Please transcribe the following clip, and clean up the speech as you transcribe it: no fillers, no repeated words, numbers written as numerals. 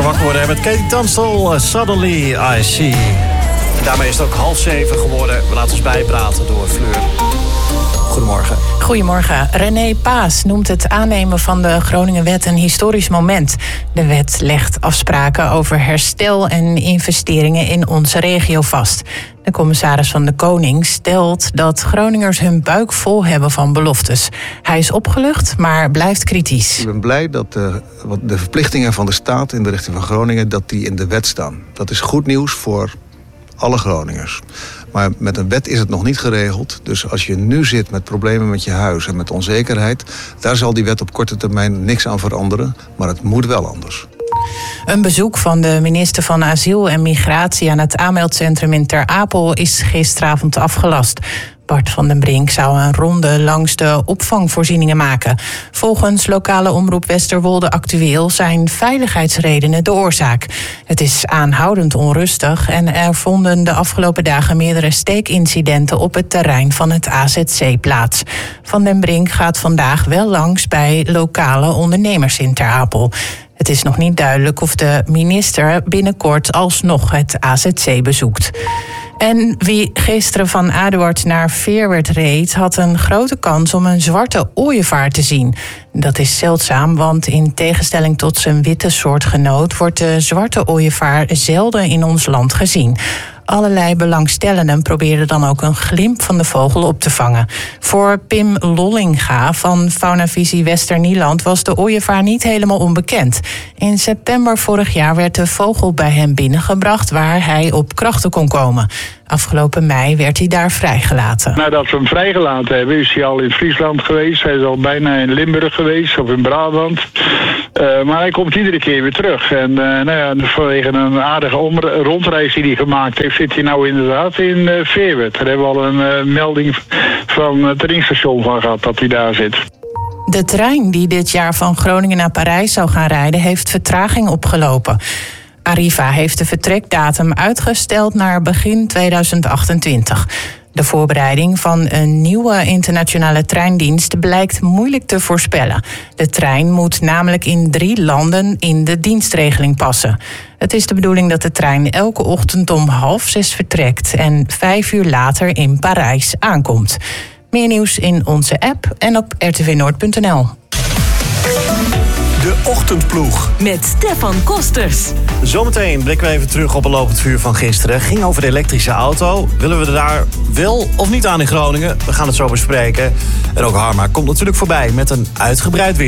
wakker worden met Katie Tunstall, Suddenly I See. En daarmee is het ook 6:30 geworden. We laten ons bijpraten door Fleur. Goedemorgen. Goedemorgen. René Paas noemt het aannemen van de Groningenwet een historisch moment. De wet legt afspraken over herstel en investeringen in onze regio vast. De commissaris van de Koning stelt dat Groningers hun buik vol hebben van beloftes. Hij is opgelucht, maar blijft kritisch. Ik ben blij dat de verplichtingen van de staat in de richting van Groningen, dat die in de wet staan. Dat is goed nieuws voor alle Groningers. Maar met een wet is het nog niet geregeld. Dus als je nu zit met problemen met je huis en met onzekerheid, daar zal die wet op korte termijn niks aan veranderen. Maar het moet wel anders. Een bezoek van de minister van Asiel en Migratie aan het aanmeldcentrum in Ter Apel is gisteravond afgelast. Bart van den Brink zou een ronde langs de opvangvoorzieningen maken. Volgens lokale omroep Westerwolde Actueel zijn veiligheidsredenen de oorzaak. Het is aanhoudend onrustig en er vonden de afgelopen dagen meerdere steekincidenten op het terrein van het AZC plaats. Van den Brink gaat vandaag wel langs bij lokale ondernemers in Ter Apel. Het is nog niet duidelijk of de minister binnenkort alsnog het AZC bezoekt. En wie gisteren van Aduard naar Feerwerd reed, had een grote kans om een zwarte ooievaar te zien. Dat is zeldzaam, want in tegenstelling tot zijn witte soortgenoot wordt de zwarte ooievaar zelden in ons land gezien. Allerlei belangstellenden probeerden dan ook een glimp van de vogel op te vangen. Voor Pim Lollinga van Faunavisie Westernieland was de ooievaar niet helemaal onbekend. In september vorig jaar werd de vogel bij hem binnengebracht waar hij op krachten kon komen. Afgelopen mei werd hij daar vrijgelaten. Nadat we hem vrijgelaten hebben is hij al in Friesland geweest. Hij is al bijna in Limburg geweest of in Brabant. Maar hij komt iedere keer weer terug. En vanwege een aardige rondreis die hij gemaakt heeft, zit hij nou inderdaad in Feerwerd. Daar hebben we al een melding van het treinstation van gehad dat hij daar zit. De trein die dit jaar van Groningen naar Parijs zou gaan rijden heeft vertraging opgelopen. Arriva heeft de vertrekdatum uitgesteld naar begin 2028. De voorbereiding van een nieuwe internationale treindienst blijkt moeilijk te voorspellen. De trein moet namelijk in 3 landen in de dienstregeling passen. Het is de bedoeling dat de trein elke ochtend om 5:30 vertrekt en 5 uur later in Parijs aankomt. Meer nieuws in onze app en op rtvnoord.nl. De Ochtendploeg. Met Stefan Kosters. Zometeen blikken we even terug op een lopend vuur van gisteren. Ging over de elektrische auto. Willen we er daar wel of niet aan in Groningen? We gaan het zo bespreken. En ook Harma komt natuurlijk voorbij met een uitgebreid weer.